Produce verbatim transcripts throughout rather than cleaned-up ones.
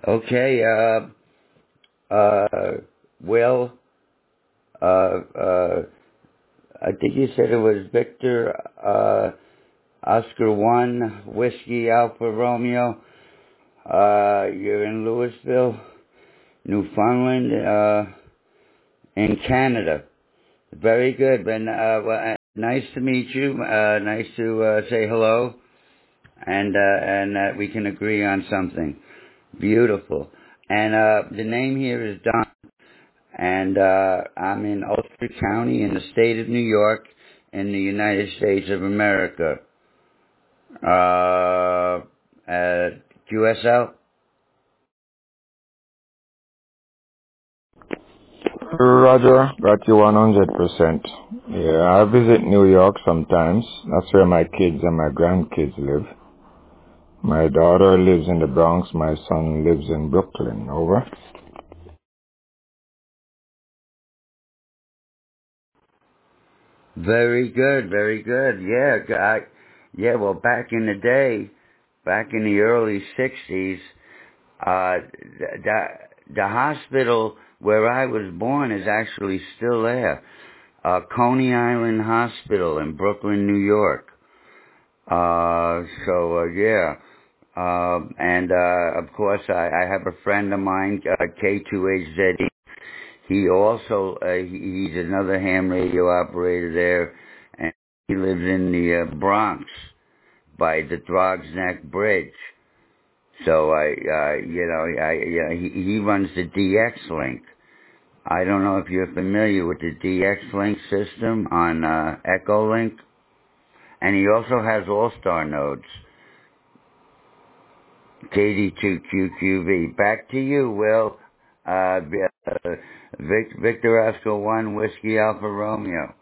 Okay, uh, uh, Will, uh, uh, I think you said it was Victor, uh, Oscar one, Whiskey Alpha Romeo. Uh, you're in Louisville, Newfoundland, uh, in Canada. Very good, Ben. Uh, well, uh, nice to meet you. Uh, nice to, uh, say hello. And, uh, and, uh, we can agree on something. Beautiful. And, uh, the name here is Don. And uh, I'm in Ulster County in the state of New York in the United States of America. Uh, uh, Q S L? Roger, got you one hundred percent. Yeah, I visit New York sometimes. That's where my kids and my grandkids live. My daughter lives in the Bronx. My son lives in Brooklyn. Over. Very good, very good. Yeah, I, yeah, well, back in the day, back in the early sixties, uh, the, the hospital where I was born is actually still there. Uh, Coney Island Hospital in Brooklyn, New York. Uh, so, uh, yeah. Um, and, uh, of course, I, I have a friend of mine, uh, K two H Z E. He also, uh, he, he's another ham radio operator there, and he lives in the uh, Bronx by the Throgs Neck Bridge. So I, uh, you know, I, yeah, he, he runs the D X link. I don't know if you're familiar with the D X link system on, uh, Echolink. And he also has All-Star nodes. K D two Q Q V. Back to you, Will. Uh, uh, Vic, Victor Oscar one, Whiskey Alpha Romeo.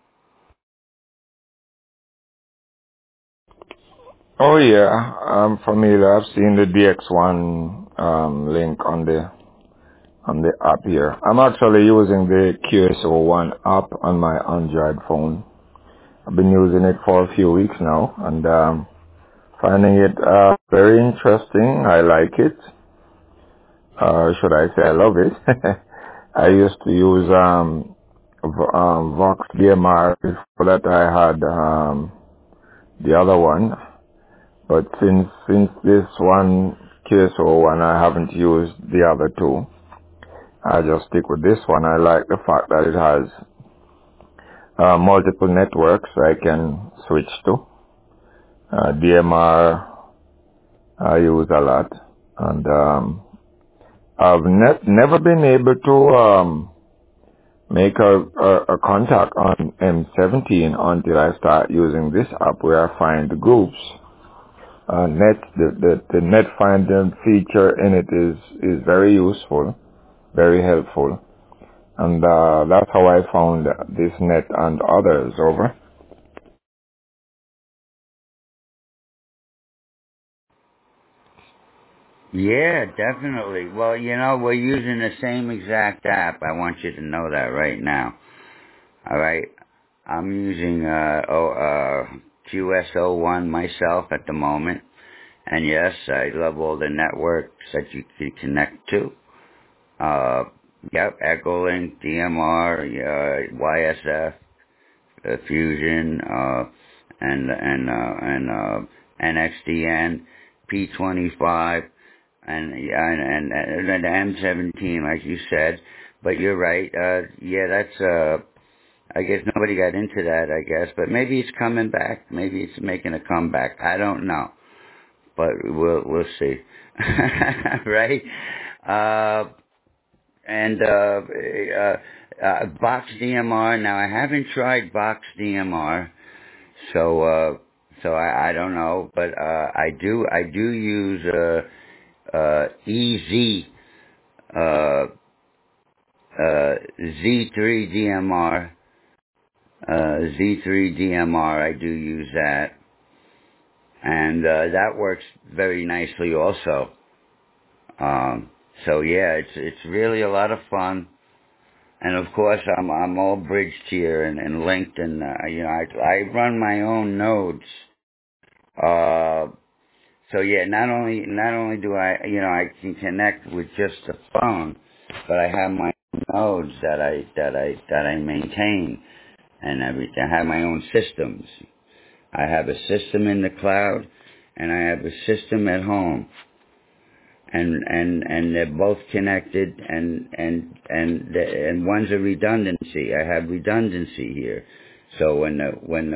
Oh yeah, I'm familiar. I've seen the D X one um, link on the on the app here. I'm actually using the Q S O one app on my Android phone. I've been using it for a few weeks now, and um, finding it uh, very interesting. I like it. Uh, should I say I love it? I used to use um, v- um, Vox D M R before that. I had um, the other one, but since since this one Q S O one, I haven't used the other two. I just stick with this one. I like the fact that it has uh, multiple networks I can switch to. Uh, D M R I use a lot, and um, I've ne- never been able to um, make a, a, a contact on M seventeen until I start using this app where I find the groups. Uh, net the, the, the net finding feature in it is, is very useful, very helpful, and uh, that's how I found this net and others. Over. Yeah, definitely. Well, you know, we're using the same exact app. I want you to know that right now. All right? I'm using uh, oh, uh, Q S O one myself at the moment. And yes, I love all the networks that you can connect to. Uh, yep, Echolink, D M R, uh, Y S F, uh, Fusion, uh, and, and, uh, and, uh, N X D N, P twenty-five, and, and, and, and the M seventeen, like you said. But you're right, uh, yeah, that's, uh, I guess nobody got into that, I guess, but maybe it's coming back. Maybe it's making a comeback. I don't know, but we'll, we'll see. Right? Uh, and uh, uh, uh, Box D M R. Now I haven't tried Box D M R, so uh, so I, I don't know, but uh, I do I do use uh, uh, E Z uh, uh, Z three D M R uh, Z three D M R. I do use that, and uh, that works very nicely also. Um, so yeah, it's it's really a lot of fun. And of course, I'm I'm all bridged here and, and linked, and uh, you know I I run my own nodes. Uh, So yeah, not only not only do I, you know, I can connect with just the phone, but I have my nodes that I that I that I maintain and everything. I have my own systems. I have a system in the cloud, and I have a system at home, and and and they're both connected, and and and and one's a redundancy. I have redundancy here, so when the when the